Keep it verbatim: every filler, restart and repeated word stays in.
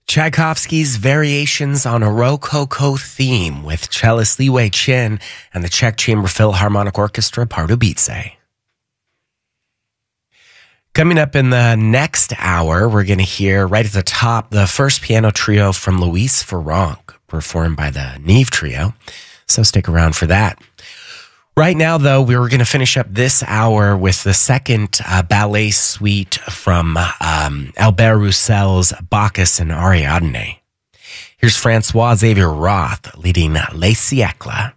Tchaikovsky's Variations on a Rococo Theme with cellist Li Wei Chin and the Czech Chamber Philharmonic Orchestra Pardubice. Coming up in the next hour, we're going to hear right at the top the first piano trio from Louis Farrenc, performed by the Neve Trio. So stick around for that. Right now, though, we were going to finish up this hour with the second uh, ballet suite from um, Albert Roussel's Bacchus and Ariadne. Here's Francois Xavier Roth leading Les Siècles.